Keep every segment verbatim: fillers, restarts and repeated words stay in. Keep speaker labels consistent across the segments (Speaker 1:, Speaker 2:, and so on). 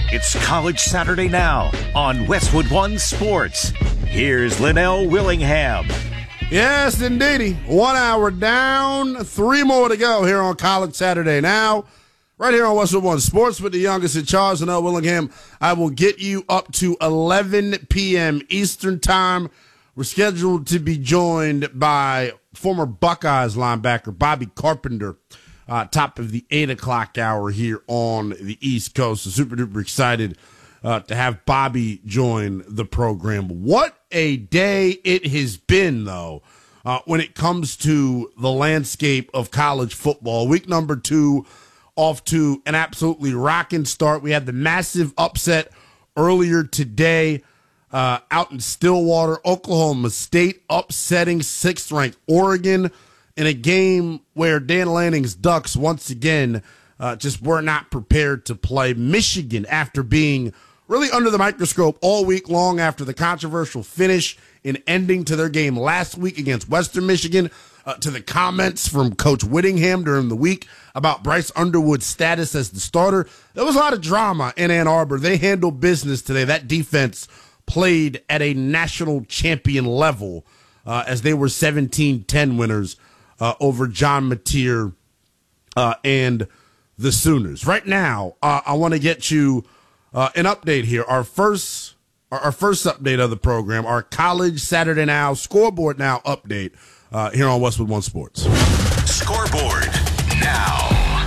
Speaker 1: It's College Saturday Now on Westwood One Sports. Here's Linnell Willingham.
Speaker 2: Yes, indeedy. One hour down, three more to go here on College Saturday Now. Right here on Westwood One Sports with the youngest in charge, Linnell Willingham. I will get you up to eleven p.m. Eastern Time. We're scheduled to be joined by former Buckeyes linebacker Bobby Carpenter, uh, top of the eight o'clock hour here on the East Coast. So super duper excited uh, to have Bobby join the program. What a day it has been, though, uh, when it comes to the landscape of college football. Week number two off to an absolutely rocking start. We had the massive upset earlier today uh, out in Stillwater. Oklahoma State upsetting sixth-ranked Oregon in a game where Dan Lanning's Ducks once again uh, just were not prepared to play. Michigan, after being really under the microscope all week long after the controversial finish in ending to their game last week against Western Michigan, uh, to the comments from Coach Whittingham during the week about Bryce Underwood's status as the starter. There was a lot of drama in Ann Arbor. They handled business today. That defense played at a national champion level uh, as they were seventeen ten winners uh, over John Mateer uh, and the Sooners. Right now, uh, I want to get you uh, an update here. Our first, our, our first update of the program, our College Saturday Now Scoreboard Now update uh, here on Westwood One Sports.
Speaker 1: Scoreboard Now.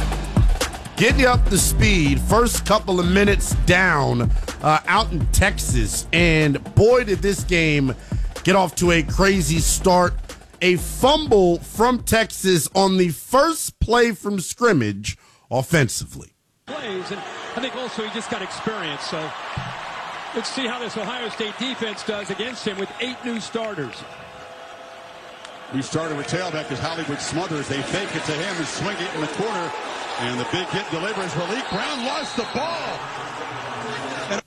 Speaker 2: Getting you up to speed. First couple of minutes down uh, out in Texas. And boy, did this game get off to a crazy start. A fumble from Texas on the first play from scrimmage offensively.
Speaker 3: Plays, and I think also he just got experience. So let's see how this Ohio State defense does against him with eight new starters.
Speaker 4: New starter with tailback is Hollywood Smothers. They fake it to him and swing it in the corner. And the big hit delivers. Raleek Brown lost the ball. And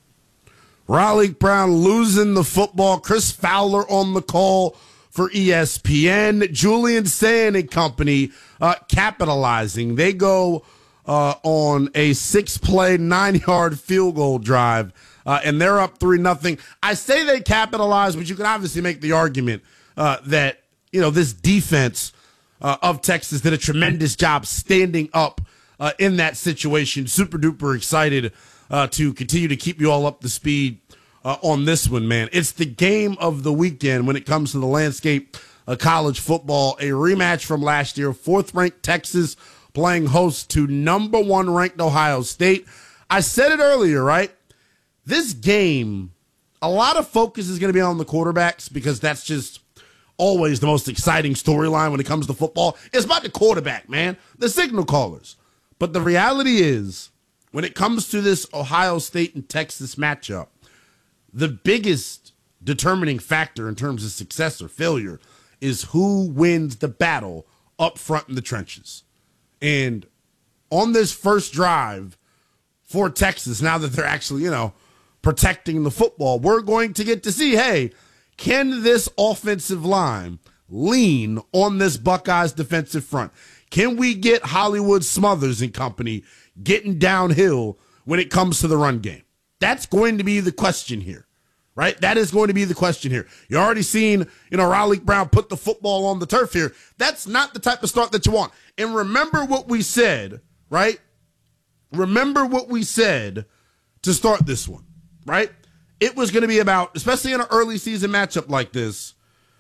Speaker 2: Raleek Brown losing the football. Chris Fowler on the call for E S P N. Julian Sand and company uh, capitalizing. They go uh, on a six-play, nine-yard field goal drive, uh, and they're up three nothing. I say they capitalize, but you can obviously make the argument uh, that, you know, this defense Uh, of Texas did a tremendous job standing up uh, in that situation. Super duper excited uh, to continue to keep you all up to speed uh, on this one, man. It's the game of the weekend when it comes to the landscape of college football. A rematch from last year, fourth-ranked Texas playing host to number one-ranked Ohio State. I said it earlier, right? This game, a lot of focus is going to be on the quarterbacks because that's just always the most exciting storyline when it comes to football. It's about the quarterback, man, the signal callers. But the reality is, when it comes to this Ohio State and Texas matchup, the biggest determining factor in terms of success or failure is who wins the battle up front in the trenches. And on this first drive for Texas, now that they're actually, you know, protecting the football, we're going to get to see, hey, can this offensive line lean on this Buckeyes defensive front? Can we get Hollywood Smothers and company getting downhill when it comes to the run game? That's going to be the question here, right? That is going to be the question here. You're already seeing, you know, Raleek Brown put the football on the turf here. That's not the type of start that you want. And remember what we said, right? Remember what we said to start this one, right? It was going to be about, especially in an early season matchup like this,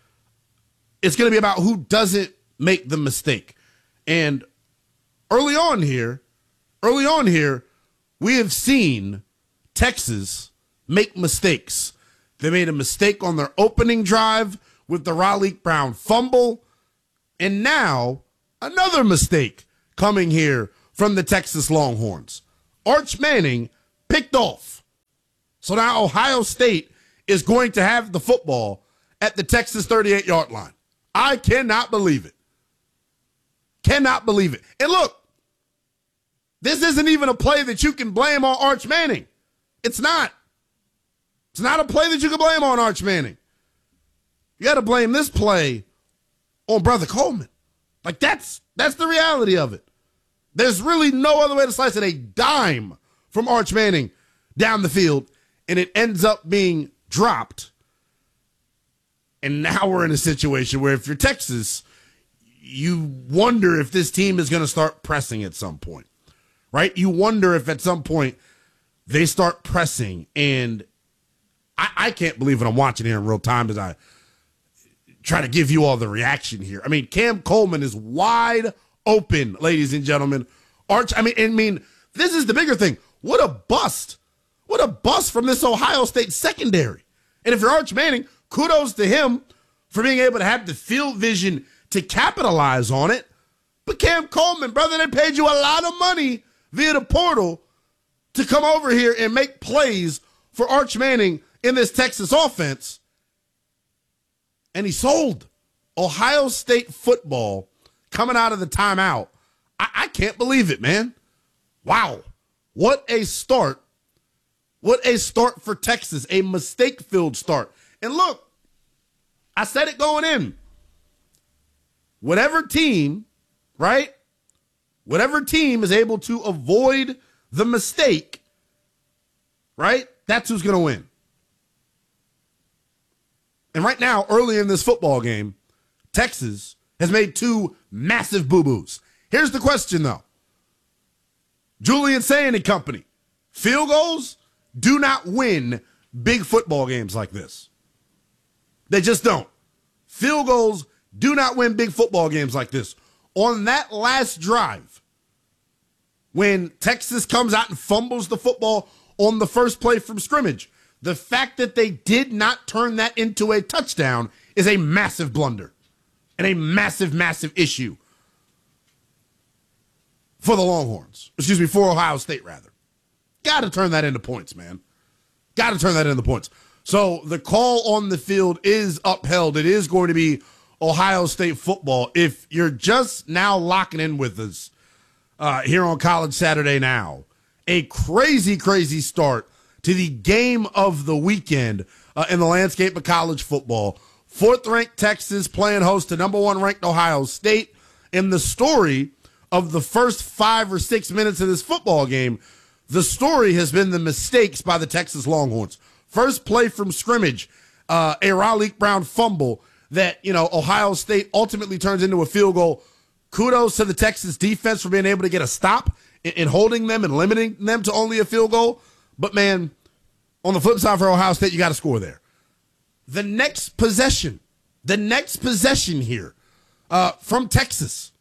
Speaker 2: it's going to be about who doesn't make the mistake. And early on here, early on here, we have seen Texas make mistakes. They made a mistake on their opening drive with the Raleek Brown fumble. And now another mistake coming here from the Texas Longhorns. Arch Manning picked off. So now Ohio State is going to have the football at the Texas thirty-eight-yard line. I cannot believe it. Cannot believe it. And look, this isn't even a play that you can blame on Arch Manning. It's not. It's not a play that you can blame on Arch Manning. You got to blame this play on Brother Coleman. Like, that's that's the reality of it. There's really no other way to slice it. A dime from Arch Manning down the field, and it ends up being dropped. And now we're in a situation where if you're Texas, you wonder if this team is going to start pressing at some point, right? You wonder if at some point they start pressing, and I, I can't believe what I'm watching here in real time as I try to give you all the reaction here. I mean, Cam Coleman is wide open, ladies and gentlemen. Arch, I mean, I mean, this is the bigger thing. What a bust. What a bust from this Ohio State secondary. And if you're Arch Manning, kudos to him for being able to have the field vision to capitalize on it. But Cam Coleman, brother, they paid you a lot of money via the portal to come over here and make plays for Arch Manning in this Texas offense. And he sold. Ohio State football coming out of the timeout. I, I can't believe it, man. Wow. What a start. What a start for Texas. A mistake-filled start. And look, I said it going in. Whatever team, right? Whatever team is able to avoid the mistake, right? That's who's going to win. And right now, early in this football game, Texas has made two massive boo-boos. Here's the question, though. Julian Sayin and company, field goals do not win big football games like this. They just don't. Field goals do not win big football games like this. On that last drive, when Texas comes out and fumbles the football on the first play from scrimmage, the fact that they did not turn that into a touchdown is a massive blunder and a massive, massive issue for the Longhorns. Excuse me, for Ohio State, rather. Got to turn that into points, man. Got to turn that into points. So the call on the field is upheld. It is going to be Ohio State football. If you're just now locking in with us uh, here on College Saturday Now, a crazy, crazy start to the game of the weekend uh, in the landscape of college football. Fourth-ranked Texas playing host to number one-ranked Ohio State. In the story of the first five or six minutes of this football game, the story has been the mistakes by the Texas Longhorns. First play from scrimmage, uh, a Raleigh Brown fumble that, you know, Ohio State ultimately turns into a field goal. Kudos to the Texas defense for being able to get a stop in, in holding them and limiting them to only a field goal. But, man, on the flip side for Ohio State, you got to score there. The next possession, the next possession here uh, from Texas,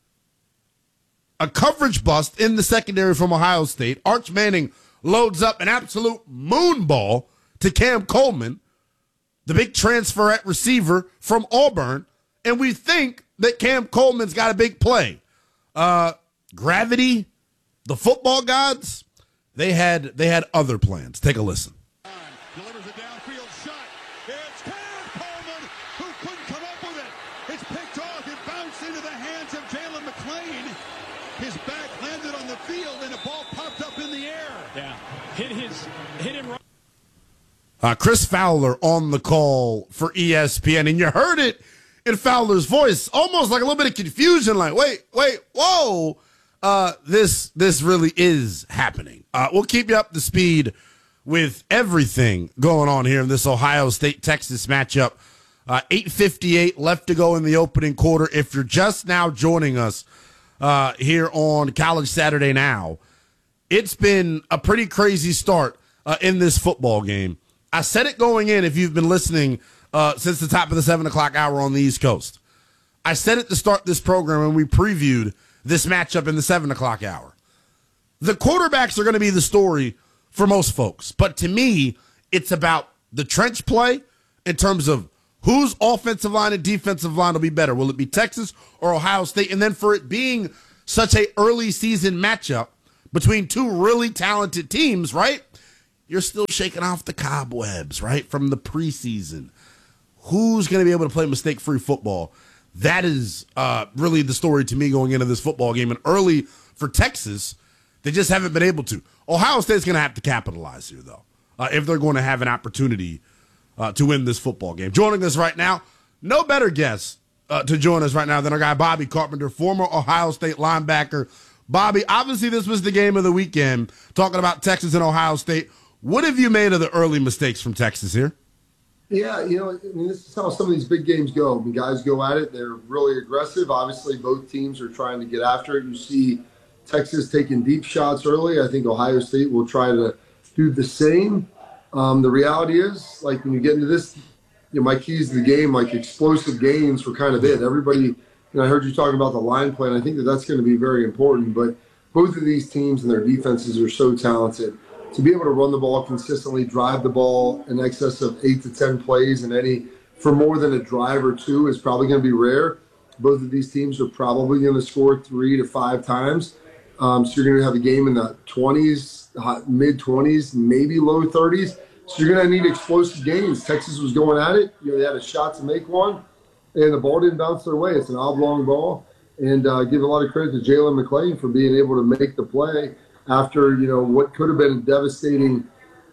Speaker 2: a coverage bust in the secondary from Ohio State. Arch Manning loads up an absolute moon ball to Cam Coleman, the big transfer at receiver from Auburn, and we think that Cam Coleman's got a big play. Uh, gravity, the football gods, They had they had other plans. Take a listen.
Speaker 4: Delivers a downfield shot. It's Cam Coleman who couldn't come up with it. It's picked off. It bounced into the hands of Jalen McClain. His back landed on the field, and the ball popped up in the air.
Speaker 3: Yeah, hit his hit him right.
Speaker 2: Uh, Chris Fowler on the call for E S P N, and you heard it in Fowler's voice, almost like a little bit of confusion, like, wait, wait, whoa. Uh, this this really is happening. Uh, we'll keep you up to speed with everything going on here in this Ohio State-Texas matchup. Uh, eight fifty-eight left to go in the opening quarter. If you're just now joining us uh, here on College Saturday Now, it's been a pretty crazy start uh, in this football game. I said it going in, if you've been listening uh, since the top of the seven o'clock hour on the East Coast. I said it to start this program when we previewed this matchup in the seven o'clock hour. The quarterbacks are going to be the story for most folks. But to me, it's about the trench play in terms of whose offensive line and defensive line will be better. Will it be Texas or Ohio State? And then for it being such a early season matchup between two really talented teams, right? You're still shaking off the cobwebs, right, from the preseason. Who's going to be able to play mistake-free football? That is uh, really the story to me going into this football game. And early for Texas, they just haven't been able to. Ohio State's going to have to capitalize here, though, uh, if they're going to have an opportunity uh, to win this football game. Joining us right now, no better guest uh, to join us right now than our guy Bobby Carpenter, former Ohio State linebacker. Bobby, obviously this was the game of the weekend, talking about Texas and Ohio State. What have you made of the early mistakes from Texas here?
Speaker 5: Yeah, you know, I mean, this is how some of these big games go. I mean, guys go at it. They're really aggressive. Obviously, both teams are trying to get after it. You see Texas taking deep shots early. I think Ohio State will try to do the same. Um, the reality is, like, when you get into this, you know, my keys to the game, like explosive gains were kind of it. Everybody, you know, I heard you talking about the line play, and I think that that's going to be very important. But both of these teams and their defenses are so talented. To be able to run the ball consistently, drive the ball in excess of eight to ten plays in any for more than a drive or two is probably going to be rare. Both of these teams are probably going to score three to five times. Um, so you're going to have a game in the twenties, mid twenties, maybe low thirties. So you're going to need explosive gains. Texas was going at it. You know, they had a shot to make one, and the ball didn't bounce their way. It's an oblong ball. And uh, give a lot of credit to Jalen McClain for being able to make the play after, you know, what could have been a devastating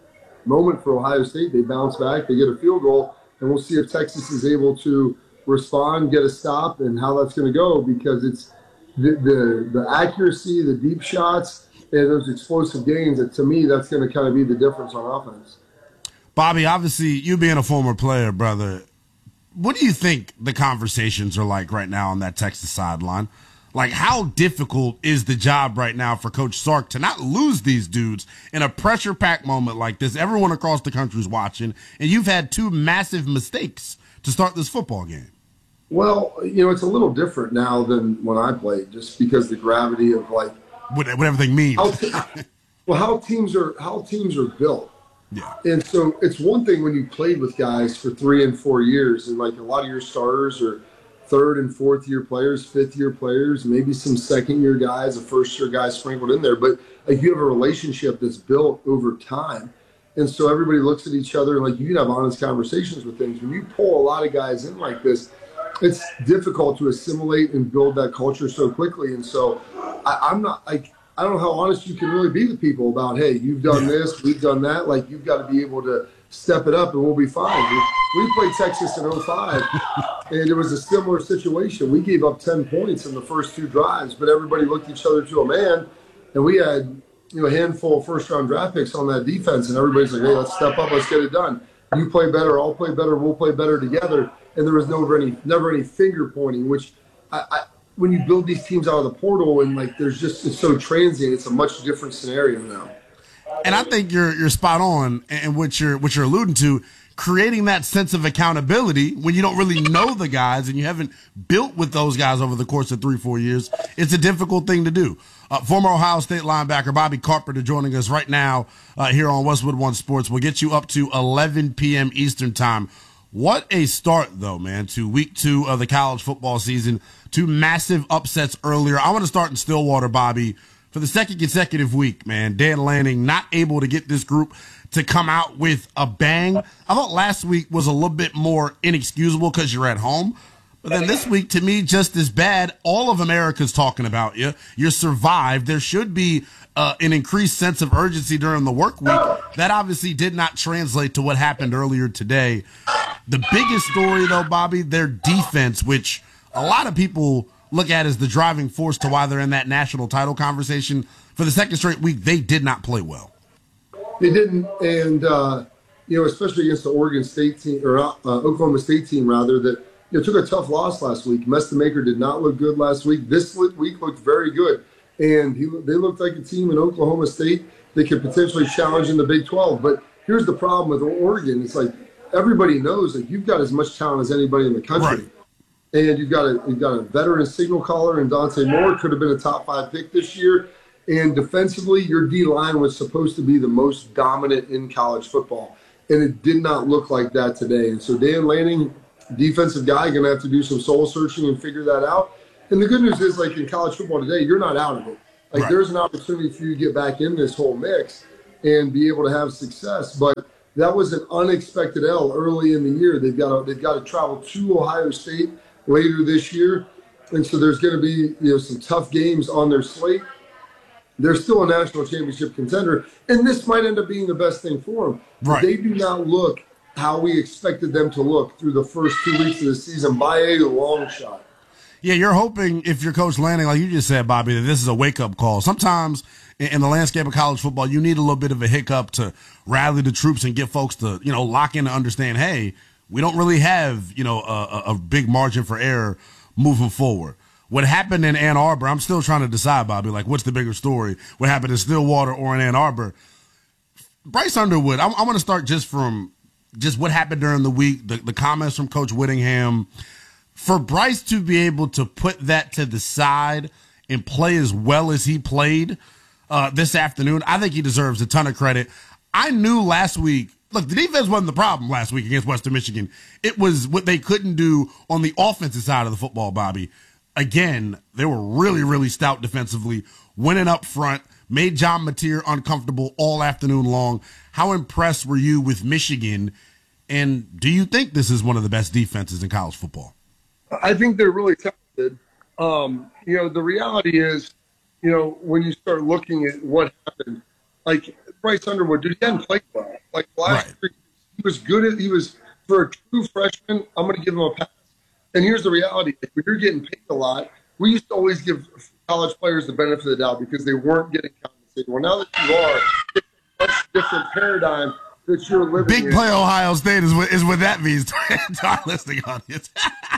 Speaker 5: moment for Ohio State. They bounce back, they get a field goal, and we'll see if Texas is able to respond, get a stop, and how that's going to go, because it's the, the the accuracy, the deep shots, and those explosive gains, that to me, that's going to kind of be the difference on offense.
Speaker 2: Bobby, obviously, you being a former player, brother, what do you think the conversations are like right now on that Texas sideline? Like, how difficult is the job right now for Coach Sark to not lose these dudes in a pressure-packed moment like this? Everyone across the country is watching, and you've had two massive mistakes to start this football game.
Speaker 5: Well, you know, it's a little different now than when I played, just because the gravity of, like,
Speaker 2: what, what everything means.
Speaker 5: How te- well, how teams are how teams are built.
Speaker 2: Yeah.
Speaker 5: And so it's one thing when you played with guys for three and four years, and like a lot of your starters are third and fourth year players, fifth year players, maybe some second year guys, a first year guy sprinkled in there. But like, you have a relationship that's built over time. And so everybody looks at each other, and like, you can have honest conversations with things. When you pull a lot of guys in like this, it's difficult to assimilate and build that culture so quickly. And so I, I'm not like, I don't know how honest you can really be with people about, hey, you've done this, we've done that. Like, you've got to be able to step it up and we'll be fine. We, we played Texas in oh five, and it was a similar situation. We gave up ten points in the first two drives, but everybody looked each other to a man, and we had, you know, a handful of first-round draft picks on that defense, and everybody's like, hey, let's step up, let's get it done. You play better, I'll play better, we'll play better together. And there was never any, never any finger pointing, which I, I when you build these teams out of the portal, and like, there's just, it's so transient, it's a much different scenario now.
Speaker 2: And I think you're you're spot on, and what you're what you're alluding to, creating that sense of accountability when you don't really know the guys and you haven't built with those guys over the course of three, four years. It's a difficult thing to do. Uh, former Ohio State linebacker Bobby Carpenter joining us right now uh, here on Westwood One Sports. We'll get you up to eleven p.m. Eastern time. What a start, though, man, to week two of the college football season. Two massive upsets earlier. I want to start in Stillwater, Bobby. For the second consecutive week, man, Dan Lanning not able to get this group to come out with a bang. I thought last week was a little bit more inexcusable because you're at home. But then this week, to me, just as bad. All of America's talking about you. You survived. There should be uh, an increased sense of urgency during the work week. That obviously did not translate to what happened earlier today. The biggest story, though, Bobby, their defense, which a lot of people look at as the driving force to why they're in that national title conversation. For the second straight week, they did not play well.
Speaker 5: They didn't, and uh, you know, especially against the Oregon State team, or uh, Oklahoma State team rather, that, you know, took a tough loss last week. Mestamaker did not look good last week. This week looked very good, and he, they looked like a team in Oklahoma State that could potentially challenge in the Big twelve. But here's the problem with Oregon: it's like everybody knows that you've got as much talent as anybody in the country.
Speaker 2: Right.
Speaker 5: And you've got a you've got a veteran signal caller, and Dante Moore could have been a top five pick this year. And defensively, your D line was supposed to be the most dominant in college football, and it did not look like that today. And so Dan Lanning, defensive guy, going to have to do some soul searching and figure that out. And the good news is, like in college football today, you're not out of it. Like
Speaker 2: right.
Speaker 5: There's an opportunity for you to get back in this whole mix and be able to have success. But that was an unexpected L early in the year. They've got to, they've got to travel to Ohio State later this year, and so there's going to be, you know, some tough games on their slate. They're still a national championship contender, and this might end up being the best thing for them.
Speaker 2: Right.
Speaker 5: They do not look how we expected them to look through the first two weeks of the season by a long shot.
Speaker 2: Yeah, you're hoping if you're Coach Lanning, like you just said, Bobby, that this is a wake-up call. Sometimes in, in the landscape of college football, you need a little bit of a hiccup to rally the troops and get folks to, you know, lock in and understand, hey, we don't really have, you know, a, a big margin for error moving forward. What happened in Ann Arbor, I'm still trying to decide, Bobby, like what's the bigger story? What happened in Stillwater or in Ann Arbor? Bryce Underwood, I, I want to start just from just what happened during the week, the, the comments from Coach Whittingham. For Bryce to be able to put that to the side and play as well as he played uh, this afternoon, I think he deserves a ton of credit. I knew last week, look, the defense wasn't the problem last week against Western Michigan. It was what they couldn't do on the offensive side of the football, Bobby. Again, they were really, really stout defensively, winning up front, made John Mateer uncomfortable all afternoon long. How impressed were you with Michigan? And do you think this is one of the best defenses in college football?
Speaker 6: I think they're really talented. Um, you know, the reality is, you know, when you start looking at what happened, like Bryce Underwood, dude, he hadn't played well. Like last
Speaker 2: right.
Speaker 6: year, he was good at, he was, for a true freshman, I'm going to give him a pass. And here's the reality. When you're getting paid a lot, we used to always give college players the benefit of the doubt because they weren't getting compensated. Well, now that you are, it's a much different paradigm that you're living
Speaker 2: Big
Speaker 6: in.
Speaker 2: play Ohio State is what, is what that means to our listening audience.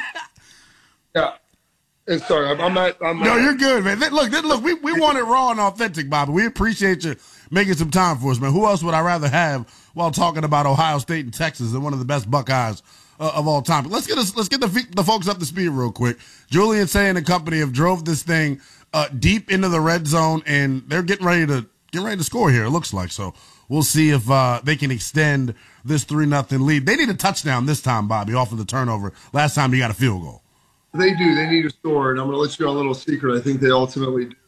Speaker 6: Yeah. And sorry, I'm, I'm not. I'm
Speaker 2: no,
Speaker 6: not,
Speaker 2: you're good, man. Look, look, we, we want it raw and authentic, Bobby. We appreciate you making some time for us, man. Who else would I rather have while talking about Ohio State and Texas than one of the best Buckeyes uh, of all time? But let's get us, let's get the the folks up to speed real quick. Julian Saying and company have drove this thing uh, deep into the red zone, and they're getting ready to get ready to score here. It looks like so. We'll see if uh, they can extend this three nothing lead. They need a touchdown this time, Bobby, off of the turnover. Last time you got a field goal.
Speaker 6: They do. They need a score, and I'm going to let you know a little secret. I think they ultimately do.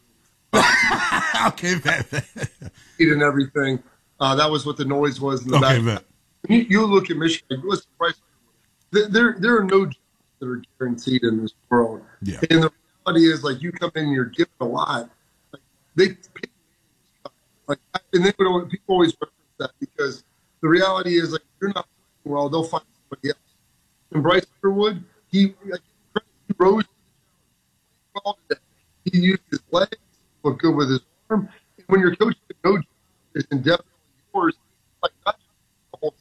Speaker 2: Okay, man.
Speaker 6: And everything. Uh, that was what the noise was in the
Speaker 2: Okay,
Speaker 6: back.
Speaker 2: man.
Speaker 6: You, you look at Michigan. Listen, Bryce, there, there, there are no jobs that are guaranteed in this world.
Speaker 2: Yeah.
Speaker 6: And the reality is, like, you come in and you're given a lot. Like, they pick like, and they would, people always reference that because the reality is, like, if you're not playing well, they'll find somebody else. And Bryce Underwood, he, like, he rose to the challenge. He used his legs, looked good with his arm. And when you're coaching a no job is indefinitely yours, like not just the whole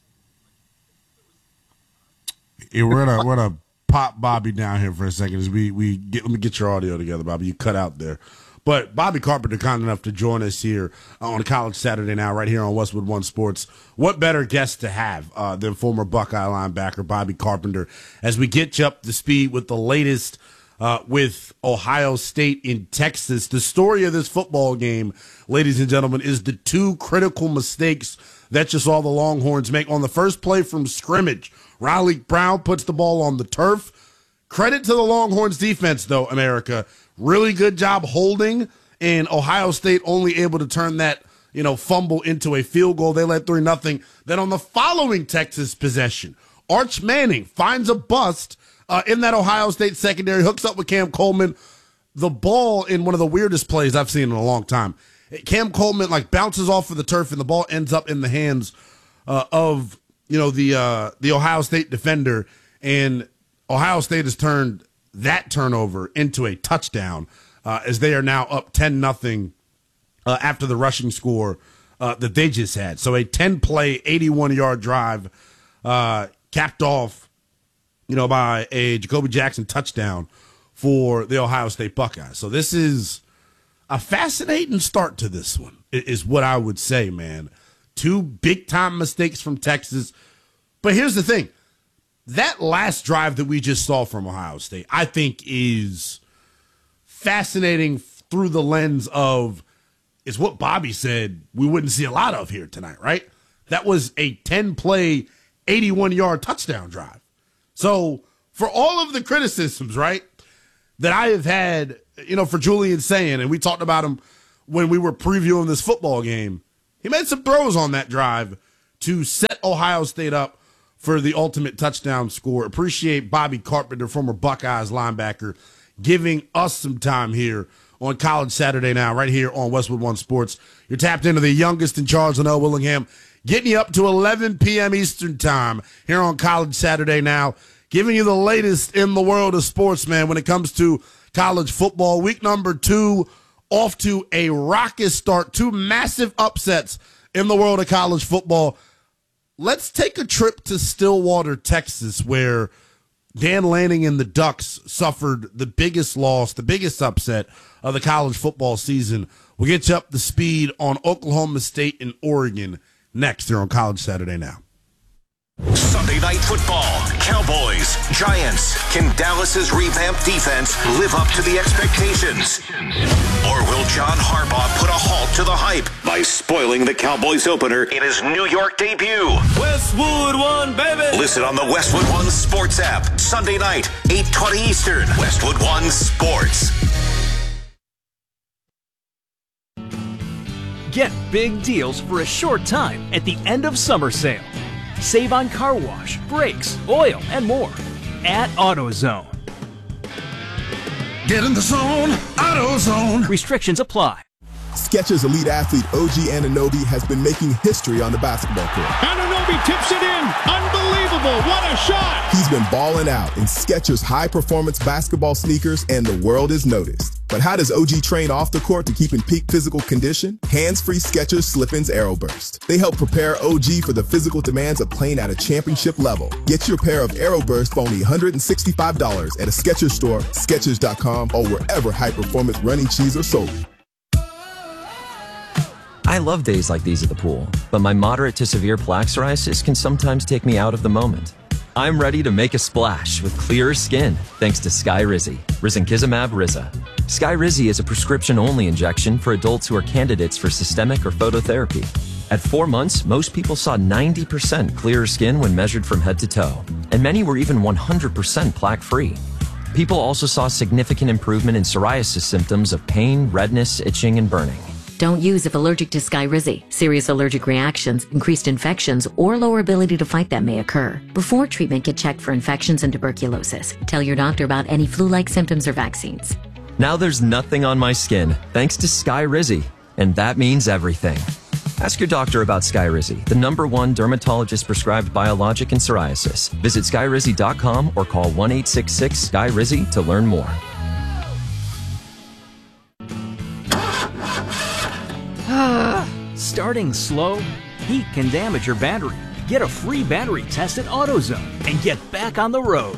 Speaker 6: team.
Speaker 2: Yeah, we're gonna we're gonna pop Bobby down here for a second as we we get let me get your audio together, Bobby. You cut out there. But Bobby Carpenter kind enough to join us here on College Saturday Now, right here on Westwood One Sports. What better guest to have uh, than former Buckeye linebacker Bobby Carpenter as we get you up to speed with the latest uh, with Ohio State in Texas. The story of this football game, ladies and gentlemen, is the two critical mistakes that you saw the Longhorns make on the first play from scrimmage. Riley Brown puts the ball on the turf. Credit to the Longhorns defense, though, America. Really good job holding, and Ohio State only able to turn that, you know, fumble into a field goal. They led three nothing. Then on the following Texas possession, Arch Manning finds a bust uh, in that Ohio State secondary, hooks up with Cam Coleman. The ball in one of the weirdest plays I've seen in a long time. Cam Coleman, like, bounces off of the turf, and the ball ends up in the hands uh, of, you know, the uh, the Ohio State defender, and Ohio State has turned that turnover into a touchdown uh, as they are now up ten nothing uh, after the rushing score uh, that they just had. So a ten-play, eighty-one-yard drive uh, capped off, you know, by a Jacoby Jackson touchdown for the Ohio State Buckeyes. So this is a fascinating start to this one, is what I would say, man. Two big-time mistakes from Texas. But here's the thing. That last drive that we just saw from Ohio State, I think, is fascinating through the lens of, is what Bobby said we wouldn't see a lot of here tonight, right? That was a ten-play, eighty-one-yard touchdown drive. So for all of the criticisms, right, that I have had, you know, for Julian Saying, and we talked about him when we were previewing this football game, he made some throws on that drive to set Ohio State up for the ultimate touchdown score. Appreciate Bobby Carpenter, former Buckeyes linebacker, giving us some time here on College Saturday Now, right here on Westwood One Sports. You're tapped into the youngest in Charles and L. Willingham, getting you up to eleven p.m. Eastern time here on College Saturday Now. giving you the latest in the world of sports, man, when it comes to college football. Week number two, off to a rocket start. Two massive upsets in the world of college football. Let's take a trip to Stillwater, Texas, where Dan Lanning and the Ducks suffered the biggest loss, the biggest upset of the college football season. We'll get you up to speed on Oklahoma State and Oregon next here on College Saturday Now.
Speaker 1: Sunday Night Football, Cowboys, Giants. Can Dallas's revamped defense live up to the expectations? Or will John Harbaugh put a halt to the hype by spoiling the Cowboys opener in his New York debut?
Speaker 7: Westwood One, baby!
Speaker 1: Listen on the Westwood One Sports app. Sunday night, eight twenty Eastern. Westwood One Sports.
Speaker 8: Get big deals for a short time at the end of summer sale. Save on car wash, brakes, oil, and more at AutoZone.
Speaker 7: Get in the zone, AutoZone.
Speaker 8: Restrictions apply.
Speaker 9: Skechers elite athlete O G Anunoby has been making history on the basketball court.
Speaker 4: Anunoby tips it in. Unbelievable. What a shot.
Speaker 9: He's been balling out in Skechers high-performance basketball sneakers, and the world is noticed. But how does O G train off the court to keep in peak physical condition? Hands-free Skechers Slip-ins Aeroburst. They help prepare O G for the physical demands of playing at a championship level. Get your pair of Aeroburst for only one hundred sixty-five dollars at a Skechers store, Skechers dot com, or wherever high-performance running shoes are sold.
Speaker 10: I love days like these at the pool, but my moderate to severe plaque psoriasis can sometimes take me out of the moment. I'm ready to make a splash with clearer skin thanks to Skyrizi, Risankizumab Riza. Skyrizi is a prescription-only injection for adults who are candidates for systemic or phototherapy. At four months, most people saw ninety percent clearer skin when measured from head to toe, and many were even one hundred percent plaque-free. People also saw significant improvement in psoriasis symptoms of pain, redness, itching, and burning.
Speaker 11: Don't use if allergic to Skyrizi. Serious allergic reactions, increased infections, or lower ability to fight them may occur. Before treatment, get checked for infections and tuberculosis. Tell your doctor about any flu-like symptoms or vaccines.
Speaker 10: Now there's nothing on my skin thanks to Skyrizi, and that means everything. Ask your doctor about Skyrizi, the number one dermatologist-prescribed biologic in psoriasis. Visit Skyrizi dot com or call one eight six six Sky Rizi to learn more.
Speaker 8: Starting slow? Heat can damage your battery. Get a free battery test at AutoZone and get back on the road.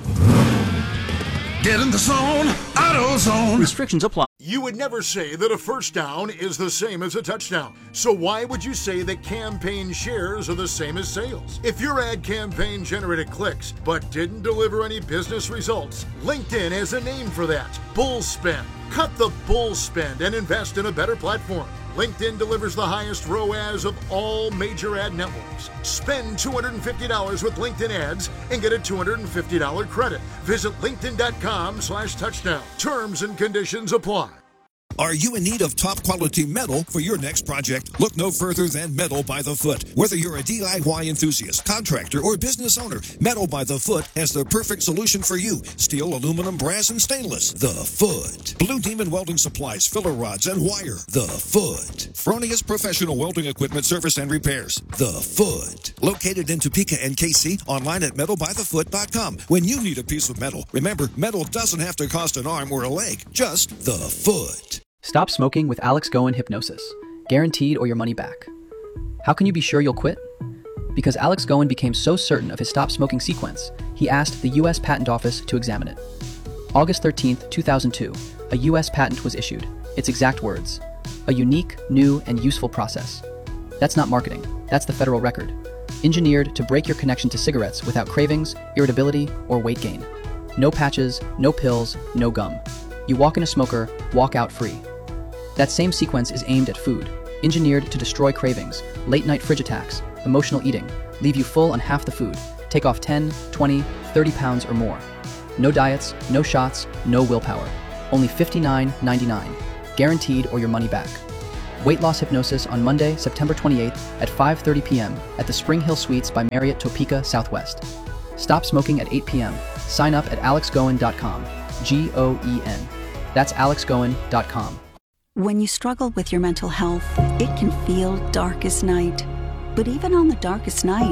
Speaker 7: Get in the zone, AutoZone.
Speaker 8: Restrictions apply.
Speaker 4: You would never say that a first down is the same as a touchdown. So why would you say that campaign shares are the same as sales? If your ad campaign generated clicks but didn't deliver any business results, LinkedIn has a name for that. Bull spend. Cut the bull spend and invest in a better platform. LinkedIn delivers the highest R O A S of all major ad networks. Spend two hundred fifty dollars with LinkedIn ads and get a two hundred fifty dollars credit. Visit linkedin dot com slash touchdown. Terms and conditions apply.
Speaker 12: Are you in need of top-quality metal for your next project? Look no further than Metal by the Foot. Whether you're a D I Y enthusiast, contractor, or business owner, Metal by the Foot has the perfect solution for you. Steel, aluminum, brass, and stainless. The Foot. Blue Demon Welding Supplies, filler rods, and wire. The Foot. Fronius Professional Welding Equipment Service and Repairs. The Foot. Located in Topeka and K C, online at metal by the foot dot com. When you need a piece of metal, remember, metal doesn't have to cost an arm or a leg. Just the Foot.
Speaker 13: Stop smoking with Alex Goen Hypnosis. Guaranteed or your money back. How can you be sure you'll quit? Because Alex Goen became so certain of his stop smoking sequence, he asked the U S Patent Office to examine it. August thirteenth, two thousand two, a U S patent was issued. Its exact words: a unique, new, and useful process. That's not marketing. That's the federal record. Engineered to break your connection to cigarettes without cravings, irritability, or weight gain. No patches, no pills, no gum. You walk in a smoker, walk out free. That same sequence is aimed at food, engineered to destroy cravings, late-night fridge attacks, emotional eating, leave you full on half the food, take off ten, twenty, thirty pounds or more. No diets, no shots, no willpower. Only fifty-nine ninety-nine. Guaranteed or your money back. Weight loss hypnosis on Monday, September twenty-eighth at five thirty p.m. at the Spring Hill Suites by Marriott Topeka Southwest. Stop smoking at eight p.m. Sign up at alex goen dot com. G O E N. That's alex goen dot com.
Speaker 14: When you struggle with your mental health, it can feel dark as night. But even on the darkest night,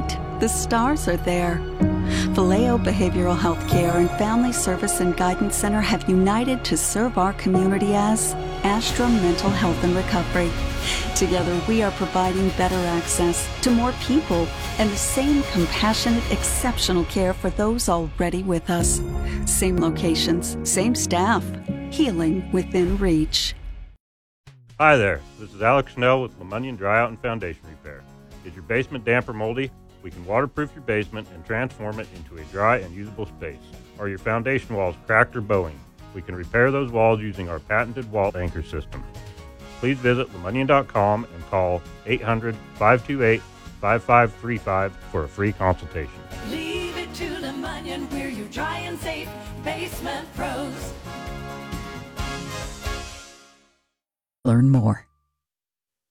Speaker 14: The stars are there. Vallejo Behavioral Health Care and Family Service and Guidance Center have united to serve our community as Astra Mental Health and Recovery. Together, we are providing better access to more people and the same compassionate, exceptional care for those already with us. Same locations, same staff, healing within reach.
Speaker 15: Hi there, this is Alex Snell with Lemunion Dryout and Foundation Repair. Is your basement damp or moldy? We can waterproof your basement and transform it into a dry and usable space. Are your foundation walls cracked or bowing? We can repair those walls using our patented wall anchor system. Please visit lemunion dot com and call eight hundred, five two eight, five five three five for a free consultation.
Speaker 16: Leave it to Lemunion, we're your dry and safe basement pros.
Speaker 11: Learn more